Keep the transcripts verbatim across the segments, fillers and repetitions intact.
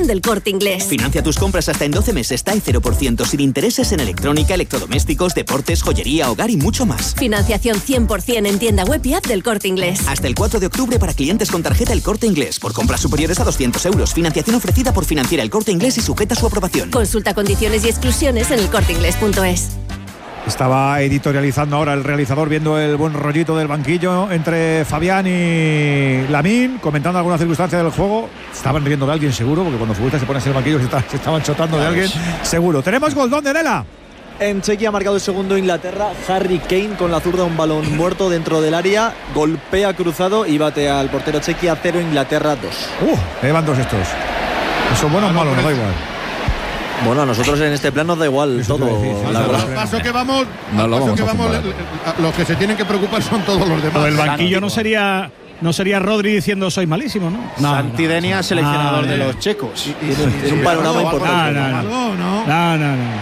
financiación del Corte Inglés. Financia tus compras hasta en doce meses, T A E cero por ciento, sin intereses en electrónica, electrodomésticos, deportes, joyería, hogar y mucho más. Financiación cien por ciento en tienda web y app del Corte Inglés. Hasta el cuatro de octubre para clientes con tarjeta El Corte Inglés. Por compras superiores a doscientos euros. Financiación ofrecida por Financiera El Corte Inglés y sujeta a su aprobación. Consulta condiciones y exclusiones en el corte inglés punto es. Estaba editorializando ahora el realizador, viendo el buen rollito del banquillo entre Fabián y Lamine, comentando algunas circunstancias del juego. Estaban riendo de alguien seguro, porque cuando futbolistas se ponen en el banquillo se, está, se estaban chotando de alguien seguro. Tenemos gol, ¿dónde, Nela? En Chequia ha marcado el segundo Inglaterra. Harry Kane con la zurda, un balón muerto dentro del área, golpea cruzado y bate al portero Chequia. Cero, Inglaterra dos. Uh, llevan dos estos. ¿Son buenos o malos? No da igual. Bueno, a nosotros en este plan nos da igual Eso todo. Al paso que vamos, no, al lo paso vamos que a vamos, los que se tienen que preocupar son todos los demás. Lo del banquillo no sería no sería Rodri diciendo soy malísimo, ¿no? no Santidenia, no, seleccionador ah, de los checos. Y, y, y, es un panorama importante. No, no, no. no. no, no, no.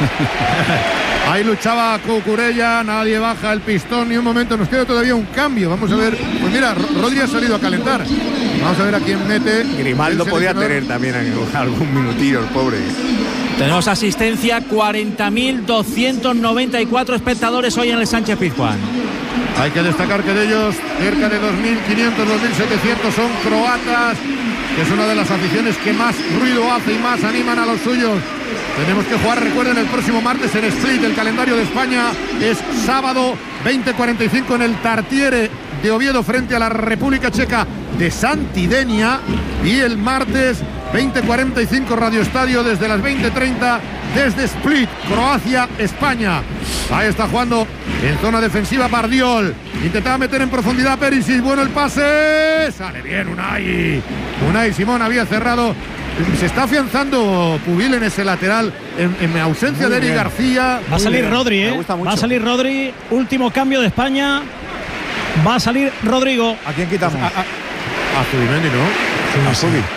Ahí luchaba Cucurella, nadie baja el pistón ni un momento, nos queda todavía un cambio. Vamos a ver, pues mira, Rodri ha salido a calentar. Vamos a ver a quién mete. Grimaldo podía tener también algún minutillo, el pobre. Tenemos asistencia, cuarenta mil doscientos noventa y cuatro espectadores hoy en el Sánchez Pizjuán. Hay que destacar que de ellos cerca de dos mil quinientos, dos mil setecientos son croatas, que es una de las aficiones que más ruido hace y más animan a los suyos. Tenemos que jugar, recuerden, el próximo martes en Split. El calendario de España es sábado veinte cuarenta y cinco en el Tartiere de Oviedo frente a la República Checa de Santidenia, y el martes veinte cuarenta y cinco Radio Estadio desde las veinte treinta desde Split, Croacia, España. Ahí está jugando en zona defensiva Bardiol, intentaba meter en profundidad Perisic, bueno el pase, sale bien Unai. Unai Simón había cerrado. Se está afianzando Pubil en ese lateral en, en ausencia Muy de Eric García. Va a salir bien. Rodri, ¿eh? Va a salir Rodri, último cambio de España. Va a salir Rodrigo. ¿A quién quitamos? A, a, a Zubimendi, ¿no? Sí, a Zubi.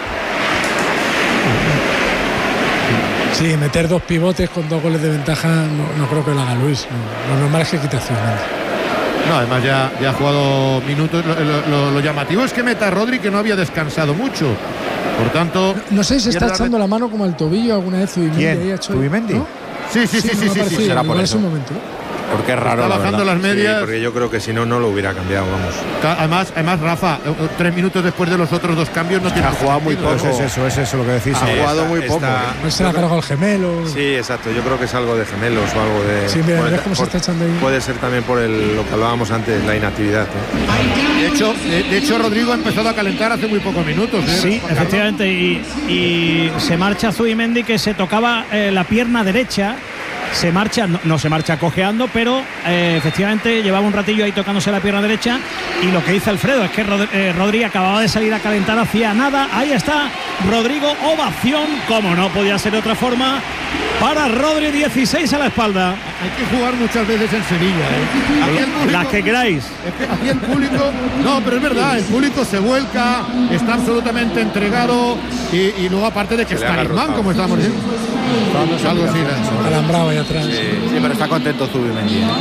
Sí, meter dos pivotes con dos goles de ventaja no, no creo que lo haga Luis. No, lo normal es que quite a Zubimendi. No, además ya, ya ha jugado minutos. Lo, lo, lo, lo llamativo es que meta a Rodri, que no había descansado mucho. Por tanto, no, no sé si está echando la mano como al tobillo alguna vez Zubimendi. ¿Quién? ¿Zubimendi? ¿No? Sí, sí, sí, sí, sí, sí, sí, sí. Será por eso. Un momento. Porque es raro. Está bajando la las medias. Sí, porque yo creo que si no, no lo hubiera cambiado, vamos. Además, además Rafa, tres minutos después de los otros dos cambios no tiene. Ha jugado muy poco. Es eso, es eso lo que decís. Ha sí, jugado muy poco. Está, no se le ha cargado el gemelo. Sí, exacto. Yo creo que es algo de gemelos o algo de. Sí, mira, por, ves cómo por, se está echando ahí. Puede ser también por el, lo que hablábamos antes, la inactividad. ¿eh? De hecho, de, de hecho, Rodrigo ha empezado a calentar hace muy pocos minutos. ¿eh? Sí, efectivamente. Y, y se marcha Zubimendi, que se tocaba eh, la pierna derecha. Se marcha, no, no se marcha cojeando, pero eh, efectivamente llevaba un ratillo ahí tocándose la pierna derecha. Y lo que dice Alfredo es que Rod, eh, Rodri acababa de salir a calentar hacía nada. Ahí está Rodrigo, ovación, como no podía ser de otra forma, para Rodri, dieciséis a la espalda. Hay que jugar muchas veces en Sevilla, ¿eh? Aquí el público, las que queráis. Es que aquí el público, no, pero es verdad, el público se vuelca, está absolutamente entregado, y, y luego aparte de que es talismán, como estamos diciendo. Algo así, alambrado ahí atrás. Sí, sí, pero está contento Zubimendi. ¿eh?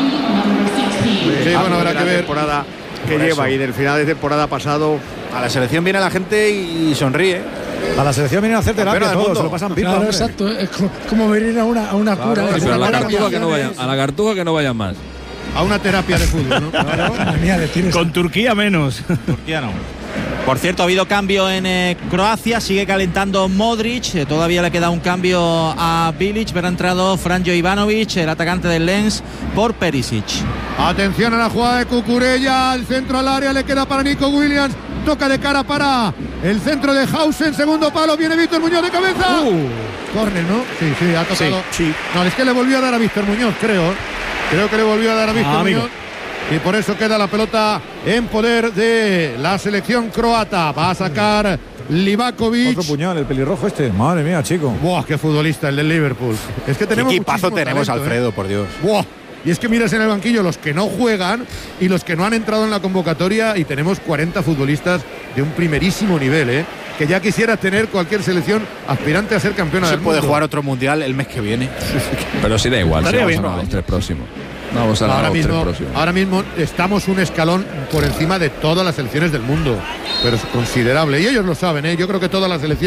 Sí, bueno, habrá que ver. Temporada que Por lleva eso. y del final de temporada pasado. A la selección viene la gente y sonríe. A la selección vienen a hacer terapia todos, se lo pasan pipa. Claro, exacto, es como, como venir a una, a una claro, cura. Pero a la cartuja que no vayan, a la cartuja que no vayan más. A una terapia de fútbol, ¿no? Claro. Con Turquía menos. Turquía no. Por cierto, ha habido cambio en eh, Croacia, sigue calentando Modric, eh, todavía le queda un cambio a Bilic, pero ha entrado Franjo Ivanovic, el atacante del Lens, por Perisic. Atención a la jugada de Cucurella, el centro al área, le queda para Nico Williams, toca de cara para el centro de Hausen, segundo palo, viene Víctor Muñoz de cabeza. Uh. Córner, ¿no? Sí, sí, ha tocado. Sí, sí. No, es que le volvió a dar a Víctor Muñoz, creo. Creo que le volvió a dar a Víctor ah, Muñoz. Y por eso queda la pelota en poder de la selección croata. Va a sacar Livakovic. Otro puñal, el pelirrojo este. Madre mía, chico. Buah, qué futbolista el del Liverpool. Es que tenemos qué equipazo tenemos, talento, Alfredo, ¿eh? por Dios. Buah. Y es que miras en el banquillo los que no juegan y los que no han entrado en la convocatoria, y tenemos cuarenta futbolistas de un primerísimo nivel, ¿eh? Que ya quisiera tener cualquier selección aspirante a ser campeona Se del puede mundo. jugar otro mundial el mes que viene. Pero sí da igual, si Estaría vamos bien. a los tres próximos. Vamos a ahora, los tres mismo, próximos. ahora mismo estamos un escalón por encima de todas las selecciones del mundo, pero es considerable, y ellos lo saben, ¿eh? Yo creo que todas las selecciones